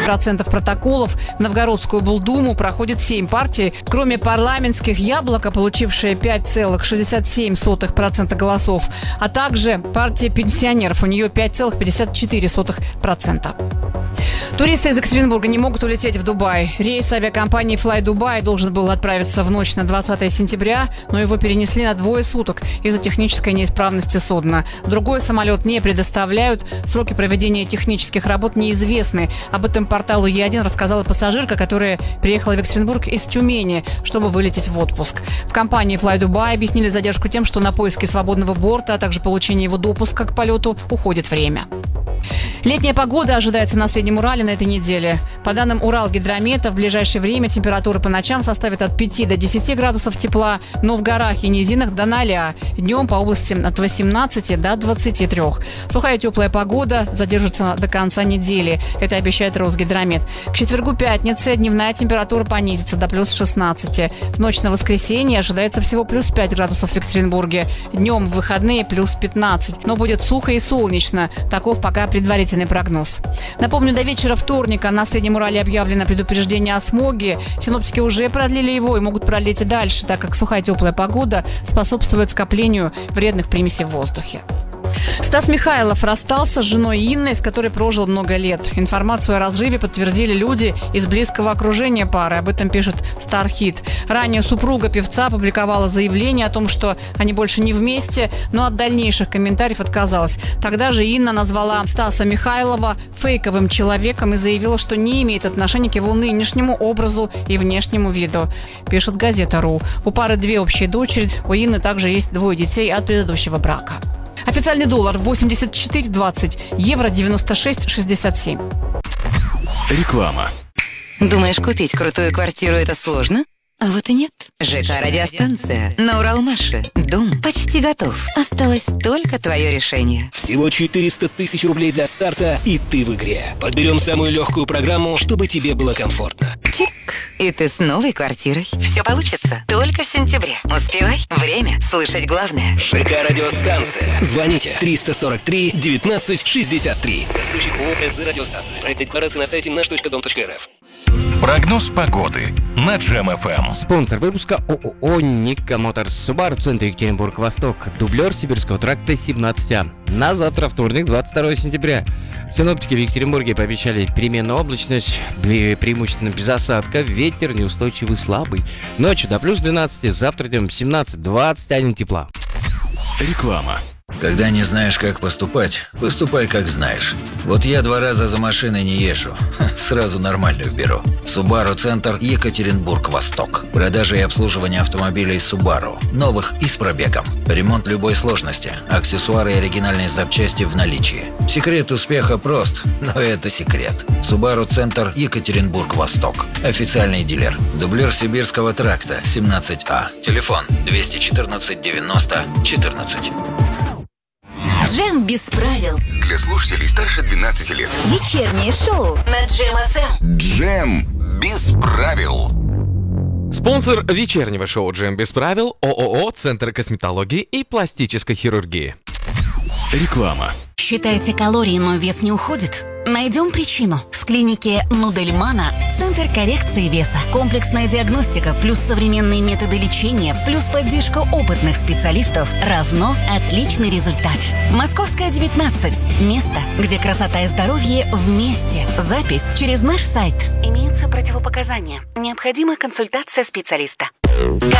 70% протоколов в Новгородскую облдуму проходит 7 партий. Кроме парламентских, «Яблоко», получившее 5,67% голосов, а также партия пенсионеров, у нее 5,54%. Туристы из Екатеринбурга не могут улететь в Дубай. Рейс авиакомпании Fly Dubai должен был отправиться в ночь на 20 сентября, но его перенесли на 2 суток из-за технической неисправности судна. Другой самолет не предоставляют. Сроки проведения технических работ неизвестны. Об этом порталу Е1 рассказала пассажирка, которая приехала в Екатеринбург из Тюмени, чтобы вылететь в отпуск. В компании Fly Dubai объяснили задержку тем, что на поиски свободного борта, а также получение его допуска к полету уходит время. Летняя погода ожидается на Среднем Урале на этой неделе. По данным Уралгидромета, в ближайшее время температура по ночам составит от 5 до 10 градусов тепла, но в горах и низинах до 0. Днем по области от 18 до 23. Сухая теплая погода задержится до конца недели. Это обещает Росгидромет. К четвергу-пятнице дневная температура понизится до плюс 16. В ночь на воскресенье ожидается всего плюс 5 градусов в Екатеринбурге. Днем в выходные плюс 15. Но будет сухо и солнечно. Таков пока предварительный прогноз. Напомню, до вечера вторника на Среднем Урале объявлено предупреждение о смоге. Синоптики уже продлили его и могут продлить и дальше, так как сухая теплая погода способствует скоплению вредных примесей в воздухе. Стас Михайлов расстался с женой Инной, с которой прожил много лет. Информацию о разрыве подтвердили люди из близкого окружения пары. Об этом пишет Стархит. Ранее супруга певца опубликовала заявление о том, что они больше не вместе, но от дальнейших комментариев отказалась. Тогда же Инна назвала Стаса Михайлова фейковым человеком и заявила, что не имеет отношения к его нынешнему образу и внешнему виду. Пишет Газета.ру. У пары 2 общие дочери. У Инны также есть 2 детей от предыдущего брака. Официальный доллар 84,20, евро 96,67. Реклама. Думаешь, купить крутую квартиру – это сложно? А вот и нет. ЖК «Радиостанция» на Уралмаше. Дом почти готов. Осталось только твое решение. Всего 400 тысяч рублей для старта, и ты в игре. Подберем самую легкую программу, чтобы тебе было комфортно. Чик! И ты с новой квартирой. Все получится только в сентябре. Успевай. Время слышать главное. ЖК «Радиостанция». Звоните 343 19 63. Застройщик ООО «СЗ Радиостанция». Проект декларации на сайте наш.дом.рф. Прогноз погоды на Джем ФМ. Спонсор выпуска ООО «Ника Моторс». Субару, центр Екатеринбург-Восток. Дублер Сибирского тракта 17А. На завтра, вторник, 22 сентября. Синоптики в Екатеринбурге пообещали переменную облачность, преимущественно без осадка, ветер неустойчивый слабый. Ночью до плюс 12, завтра днем 17-21 тепла. Реклама. Когда не знаешь, как поступать, поступай, как знаешь. Вот я 2 раза за машиной не езжу. Сразу нормальную беру. Subaru Центр Екатеринбург-Восток. Продажа и обслуживание автомобилей Subaru. Новых и с пробегом. Ремонт любой сложности. Аксессуары и оригинальные запчасти в наличии. Секрет успеха прост, но это секрет. Subaru Центр Екатеринбург-Восток. Официальный дилер. Дублер Сибирского тракта 17А. Телефон 214 90 14. Джем без правил. Для слушателей старше 12 лет. Вечернее шоу на Джем ФМ. Джем без правил. Спонсор вечернего шоу «Джем без правил» ООО «Центр косметологии и пластической хирургии». Реклама. Считаете калории, но вес не уходит? Найдем причину. В клинике Нудельмана Центр коррекции веса. Комплексная диагностика плюс современные методы лечения плюс поддержка опытных специалистов равно отличный результат. Московская, 19. Место, где красота и здоровье вместе. Запись через наш сайт. Имеются противопоказания. Необходима консультация специалиста.